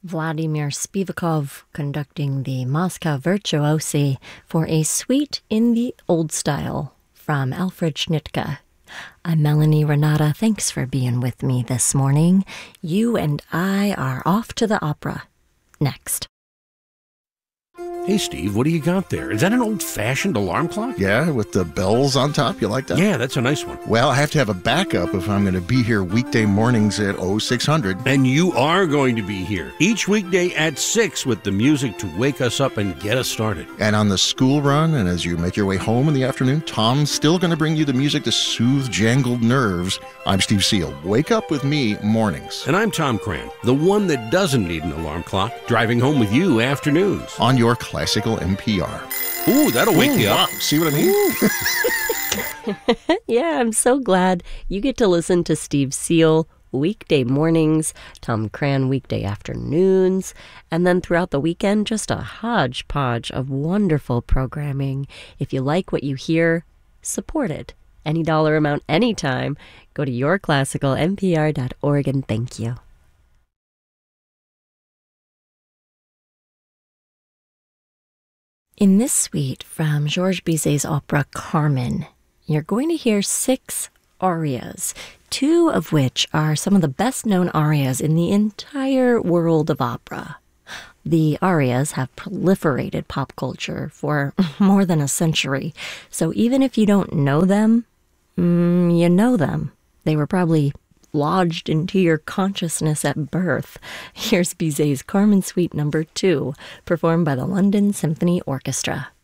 Vladimir Spivakov conducting the Moscow Virtuosi for a suite in the old style from Alfred Schnittke. I'm Melanie Renata. Thanks for being with me this morning. You and I are off to the opera. Next. Hey, Steve, what do you got there? Is that an old-fashioned alarm clock? Yeah, with the bells on top. You like that? Yeah, that's a nice one. Well, I have to have a backup if I'm going to be here weekday mornings at 0600. And you are going to be here each weekday at 6 with the music to wake us up and get us started. And on the school run, and as you make your way home in the afternoon, Tom's still going to bring you the music to soothe jangled nerves. I'm Steve Seal. Wake up with me mornings. And I'm Tom Cran, the one that doesn't need an alarm clock, driving home with you afternoons. On your classical NPR. Ooh, that'll wake you up. Wow. See what I mean? Yeah, I'm so glad you get to listen to Steve Seal weekday mornings, Tom Cran weekday afternoons, and then throughout the weekend, just a hodgepodge of wonderful programming. If you like what you hear, support it. Any dollar amount, anytime. Go to yourclassicalnpr.org and thank you. In this suite from Georges Bizet's opera Carmen, you're going to hear 6 arias, 2 of which are some of the best-known arias in the entire world of opera. The arias have proliferated pop culture for more than a century, so even if you don't know them, you know them. They were probably lodged into your consciousness at birth. Here's Bizet's Carmen Suite No. 2, performed by the London Symphony Orchestra.